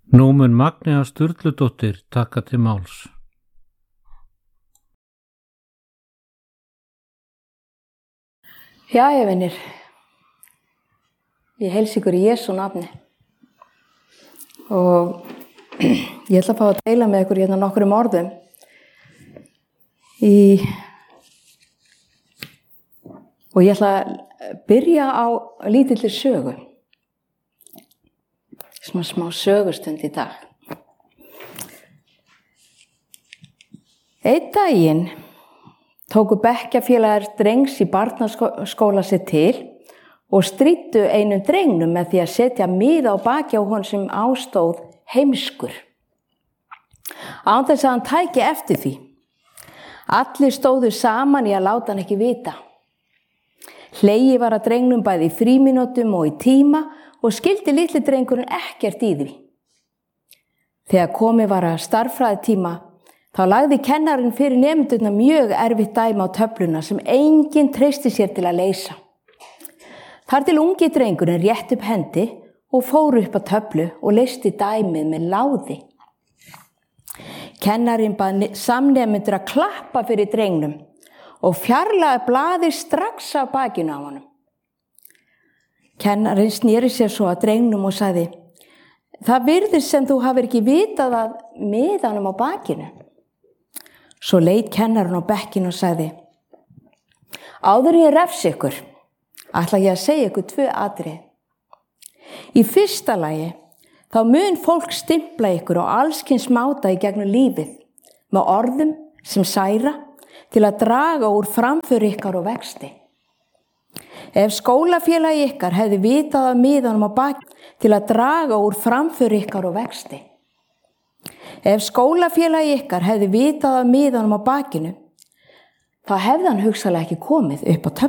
Nú mun Magnea Sturludóttir taka til máls. Jæja, vinir. Ég heilsa ykkur í Jesú nafni. Og ég ætla að fá að deila með ykkur hérna nokkrum orðum og ég ætla að byrja á lítilli sögu. Smá sögustund í dag. Einn daginn tóku bekkjarfélagar drengs í barnaskóla sér til og stríddu einum drengnum með því að setja miða á baki á honum sem ástóð heimskur. Án þess að hann tæki eftir því. Allir stóðu saman í að láta hann ekki vita. Hlegið var að drengnum bæði í frímínútum og í tíma og skildi litli drengurinn ekkert í því. Þegar komið var að stærðfræðitíma þá lagði kennarinn fyrir nemendurna mjög erfitt dæmi á töfluna sem enginn treysti sér til að leysa. Þar til ungi drengurinn rétt upp hendi og fór upp á töflu og leysti dæmið með láði. Kennarinn bað samnemendur að klappa fyrir drengnum og fjarlægði blaðið strax af bakinu á honum. Kennarinn sneri sér svo að drengnum og sagði: "Það virðist sem þú hafir ekki vitað að miðanum á bakinu." Svo leit kennarinn á bekkinn og sagði: "Áður en ég refsi ykkur, ætla ég að segja ykkur 2 atriði. Í fyrsta lagi, þá mun fólk stimpla ykkur á allskyns máta í gegnum lífið með orðum sem særa til að draga úr framför ykkar og vexti. Ef skólafélagi ykkar hefði vitað af miðanum á bakinu til að draga úr framför ykkar og vexti. Ef skólafélagi ykkar hefði vitað af miðanum á bakinu, þá hefði hann hugsanlega ekki komið upp á töflu.